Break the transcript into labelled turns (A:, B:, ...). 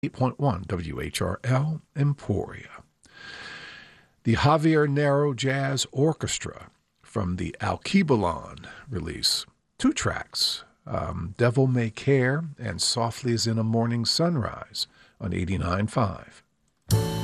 A: 8.1 WHRL Emporia. The Javier Narro Jazz Orchestra from the Alkebulan release. 2 tracks, Devil May Care and Softly as in a Morning Sunrise on 89.5